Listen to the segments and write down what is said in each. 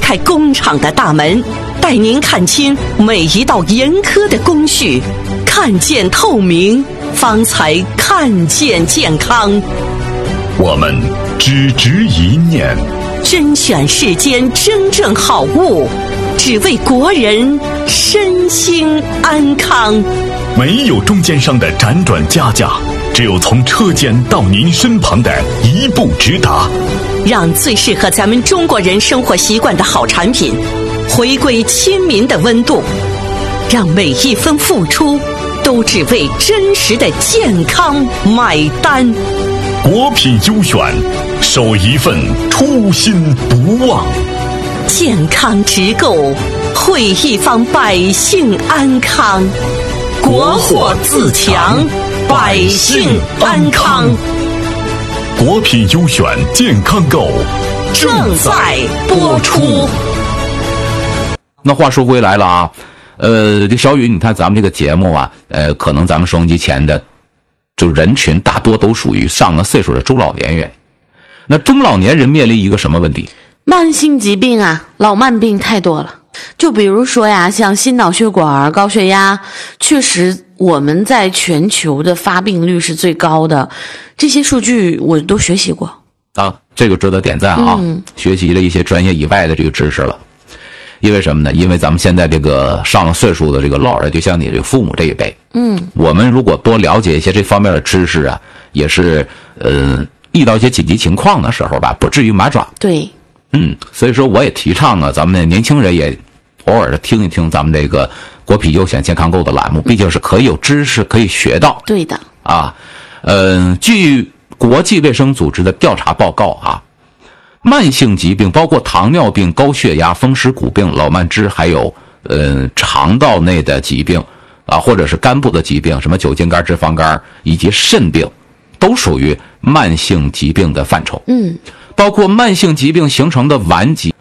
开工厂的大门，带您看清每一道严苛的工序，看见透明，方才看见健康。 我们只执一念， 甄选世间真正好物，只为国人身心安康。 没有中间商的辗转加价，只有从车间到您身旁的一步直达。 让最适合咱们中国人生活习惯的好产品回归亲民的温度，让每一分付出都只为真实的健康买单。 国品优选，守一份初心不忘。 健康直购，惠一方百姓安康。国货自强，百姓安康。 国品优选健康购正在播出。 那话说回来了啊，这小雨，你看咱们这个节目啊，可能咱们收音机前的就人群大多都属于上了岁数的中老年人。那中老年人面临一个什么问题？ 慢性疾病啊，老慢病太多了。就比如说呀，像心脑血管、高血压，确实我们在全球的发病率是最高的，这些数据我都学习过啊，这个值得点赞啊！学习了一些专业以外的这个知识了。因为什么呢？因为咱们现在这个上了岁数的这个老人，就像你这个父母这一辈，我们如果多了解一些这方面的知识啊，也是遇到一些紧急情况的时候吧，不至于麻爪。 对， 所以说我也提倡啊，咱们年轻人也偶尔的听一听咱们这个国品优选健康购的栏目，毕竟是可以有知识可以学到。 对的啊，据国际卫生组织的调查报告啊，慢性疾病包括糖尿病、高血压、风湿骨病、老慢支，还有肠道内的疾病啊，或者是肝部的疾病，什么酒精肝、脂肪肝以及肾病，都属于慢性疾病的范畴。包括慢性疾病形成的顽疾。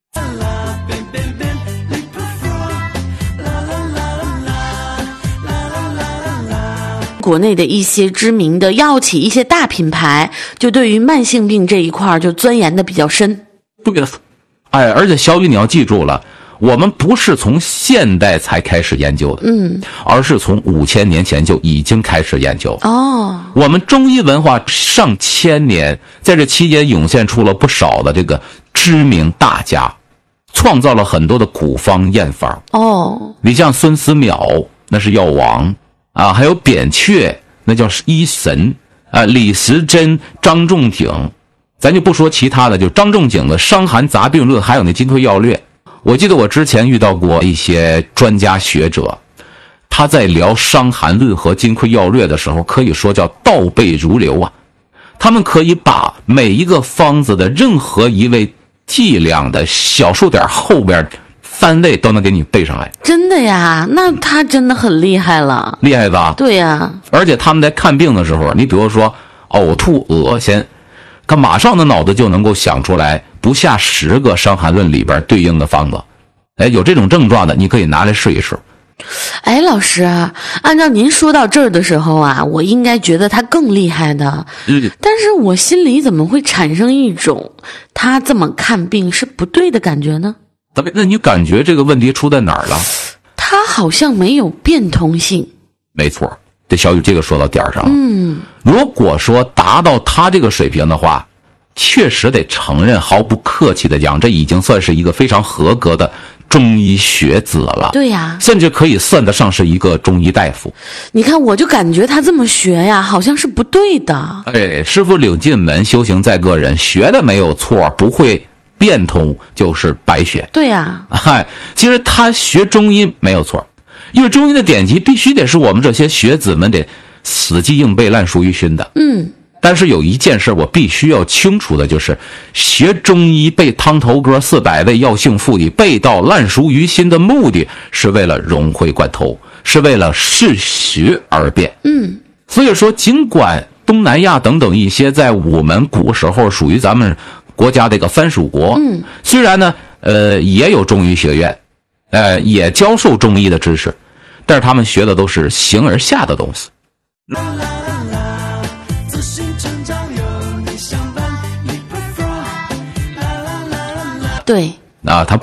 国内的一些知名的药企、一些大品牌，就对于慢性病这一块就钻研的比较深。 对的，而且小雨你要记住了，我们不是从现代才开始研究的，而是从5000年前就已经开始研究。我们中医文化上千年，在这期间涌现出了不少的这个知名大家，创造了很多的古方验方。你像孙思邈，那是药王啊，还有扁鹊，那叫医神啊，李时珍、张仲景，咱就不说其他的，就张仲景的《伤寒杂病论》，还有那《金匮要略》。我记得我之前遇到过一些专家学者，他在聊《伤寒论》和《金匮要略》的时候，可以说叫倒背如流啊。他们可以把每一个方子的任何一味剂量的小数点后边3位都能给你背上来。 真的呀？那他真的很厉害了。 厉害吧？ 对呀。 而且他们在看病的时候，你比如说呕吐、恶心，他马上的脑子就能够想出来不下10个《伤寒论》里边对应的方子。有这种症状的，你可以拿来试一试。 老师啊，按照您说到这儿的时候啊，我应该觉得他更厉害的。但是我心里怎么会产生一种他这么看病是不对的感觉呢？ 那你感觉这个问题出在哪儿了？ 他好像没有变通性。 没错，这小雨这个说到点儿上了。如果说达到他这个水平的话，确实得承认，毫不客气的讲，这已经算是一个非常合格的中医学子了。 对呀， 甚至可以算得上是一个中医大夫。 你看，我就感觉他这么学呀，好像是不对的。 师傅领进门，修行在个人，学的没有错，不会变通就是白学。 对呀， 其实他学中医没有错，因为中医的典籍必须得是我们这些学子们得死记硬背、烂熟于心的。但是有一件事我必须要清楚的，就是学中医背汤头歌400味药性赋，你背到烂熟于心的目的是为了融会贯通，是为了适学而变。所以说尽管东南亚等等一些在我们古时候属于咱们国家这个藩属国，虽然呢也有中医学院，也教授中医的知识，但是他们学的都是形而下的东西。 对啊，他